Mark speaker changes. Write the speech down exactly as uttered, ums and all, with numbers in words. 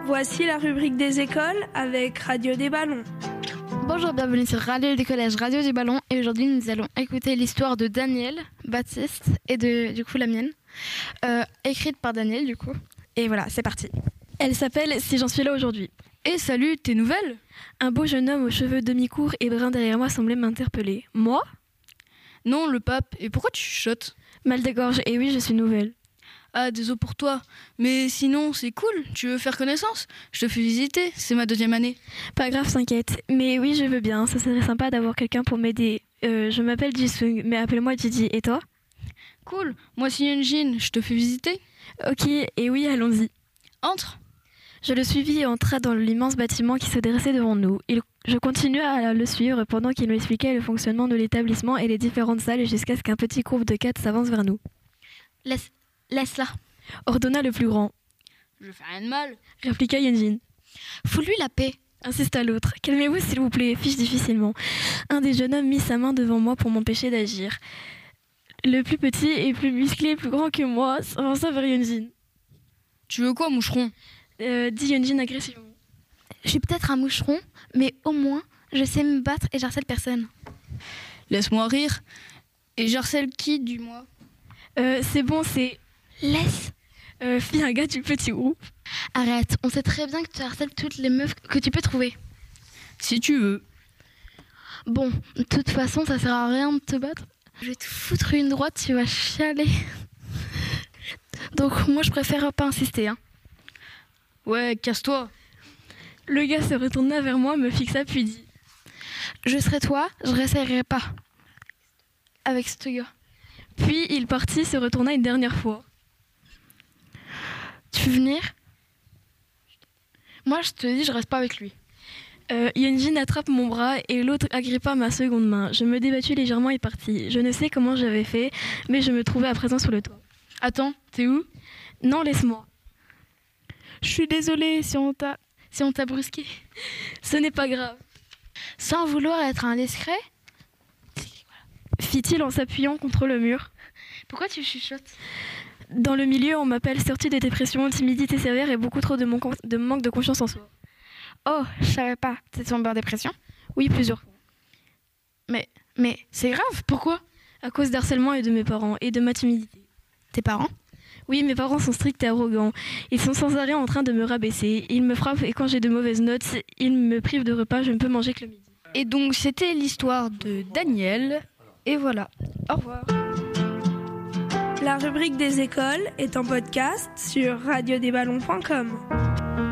Speaker 1: Voici la rubrique des écoles avec Radio des Ballons.
Speaker 2: Bonjour, bienvenue sur Radio des Collèges, Radio des Ballons. Et aujourd'hui, nous allons écouter l'histoire de Daniel, Baptiste et de, du coup, la mienne. Euh, écrite par Daniel, du coup. Et voilà, c'est parti. Elle s'appelle « Si j'en suis là aujourd'hui ».
Speaker 3: Et salut, tes nouvelles ?
Speaker 2: Un beau jeune homme aux cheveux demi-courts et bruns derrière moi semblait m'interpeller. Moi ?
Speaker 3: Non, le pape. Et pourquoi tu chuchotes ?
Speaker 2: Mal de gorge, et oui, je suis nouvelle.
Speaker 3: Ah, désolé pour toi. Mais sinon, c'est cool. Tu veux faire connaissance ? Je te fais visiter. C'est ma deuxième année.
Speaker 2: Pas grave, t'inquiète. Mais oui, je veux bien. Ça serait sympa d'avoir quelqu'un pour m'aider. Euh, je m'appelle Jisung, mais appelle-moi Didi. Et toi ?
Speaker 3: Cool. Moi, c'est Yunjin. Je te fais visiter ?
Speaker 2: Ok, et oui, allons-y.
Speaker 3: Entre.
Speaker 2: Je le suivis et entra dans l'immense bâtiment qui se dressait devant nous. Il... Je continuai à le suivre pendant qu'il m'expliquait le fonctionnement de l'établissement et les différentes salles jusqu'à ce qu'un petit groupe de quatre s'avance vers nous.
Speaker 3: Laisse, laisse-la,
Speaker 2: ordonna le plus grand.
Speaker 3: Je fais rien de mal,
Speaker 2: répliqua Yunjin.
Speaker 3: Fous-lui la paix,
Speaker 2: insista l'autre. Calmez-vous s'il vous plaît, fiche difficilement. Un des jeunes hommes mit sa main devant moi pour m'empêcher d'agir. Le plus petit et plus musclé et plus grand que moi s'avança vers Yunjin.
Speaker 3: Tu veux quoi, moucheron ?
Speaker 2: Euh, dit Yunjin agressivement.
Speaker 4: Je suis peut-être un moucheron, mais au moins, je sais me battre et j'harcèle personne.
Speaker 3: Laisse-moi rire. Et j'harcèle qui, du moins ?
Speaker 2: euh, C'est bon, c'est...
Speaker 4: Laisse
Speaker 2: euh, Fille, un gars du petit groupe.
Speaker 4: Arrête, on sait très bien que tu harcèles toutes les meufs que tu peux trouver.
Speaker 3: Si tu veux.
Speaker 4: Bon, de toute façon, ça sert à rien de te battre. Je vais te foutre une droite, tu vas chialer. Donc moi, je préfère pas insister, hein.
Speaker 3: Ouais, casse-toi.
Speaker 2: Le gars se retourna vers moi, me fixa puis dit
Speaker 4: « Je serai toi, je réessayerai pas. » Avec ce gars.
Speaker 2: Puis il partit, se retourna une dernière fois.
Speaker 4: « Tu veux venir ? » Moi, je te dis, je reste pas avec lui.
Speaker 2: Euh, Yunjin attrape mon bras et l'autre agrippa ma seconde main. Je me débattus légèrement et partis. Je ne sais comment j'avais fait, mais je me trouvais à présent sur le toit.
Speaker 3: Attends, t'es où ?
Speaker 2: Non, laisse-moi.
Speaker 4: Je suis désolée si on t'a... Si on t'a brusqué.
Speaker 2: Ce n'est pas grave.
Speaker 4: Sans vouloir être indiscret,
Speaker 2: fit-il en s'appuyant contre le mur.
Speaker 4: Pourquoi tu chuchotes ?
Speaker 2: Dans le milieu, on m'appelle sortie de dépression, timidité sévère et beaucoup trop de, mon... de manque de confiance en soi.
Speaker 4: Oh, je savais pas. T'es tombée en dépression ?
Speaker 2: Oui, plusieurs fois.
Speaker 4: Mais, mais c'est grave, pourquoi ?
Speaker 2: À cause d'harcèlement et de mes parents et de ma timidité.
Speaker 4: Tes parents ?
Speaker 2: Oui, mes parents sont stricts et arrogants. Ils sont sans arrêt en train de me rabaisser. Ils me frappent et quand j'ai de mauvaises notes, ils me privent de repas, je ne peux manger que le midi.
Speaker 3: Et donc, c'était l'histoire de Daniel. Et voilà. Au revoir.
Speaker 1: La rubrique des écoles est en podcast sur radio des ballons point com.